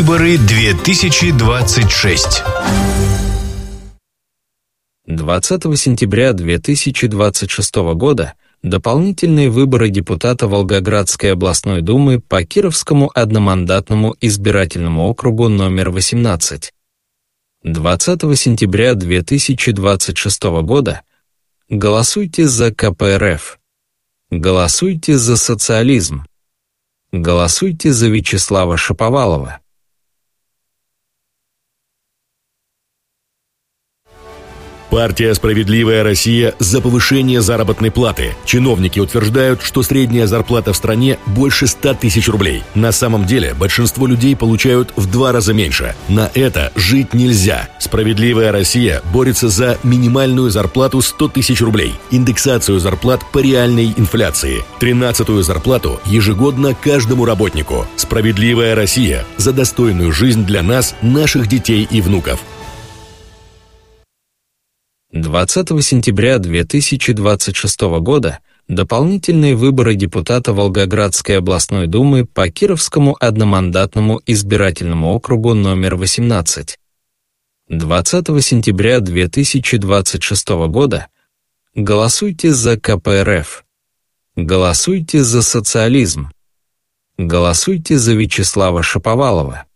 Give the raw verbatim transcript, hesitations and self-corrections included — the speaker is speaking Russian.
Выборы две тысячи двадцать шесть. двадцатого сентября две тысячи двадцать шестого года дополнительные выборы депутата Волгоградской областной думы по Кировскому одномандатному избирательному округу номер восемнадцать. двадцатого сентября две тысячи двадцать шестого года голосуйте за ка пэ эр эф. Голосуйте за социализм. Голосуйте за Вячеслава Шаповалова. Партия «Справедливая Россия» за повышение заработной платы. Чиновники утверждают, что средняя зарплата в стране больше ста тысяч рублей. На самом деле большинство людей получают в два раза меньше. На это жить нельзя. «Справедливая Россия» борется за минимальную зарплату сто тысяч рублей, индексацию зарплат по реальной инфляции, тринадцатую зарплату ежегодно каждому работнику. «Справедливая Россия» за достойную жизнь для нас, наших детей и внуков. двадцатого сентября две тысячи двадцать шестого года дополнительные выборы депутата Волгоградской областной думы по Кировскому одномандатному избирательному округу номер восемнадцать. двадцатого сентября две тысячи двадцать шестого года голосуйте за ка пэ эр эф. Голосуйте за социализм. Голосуйте за Вячеслава Шаповалова.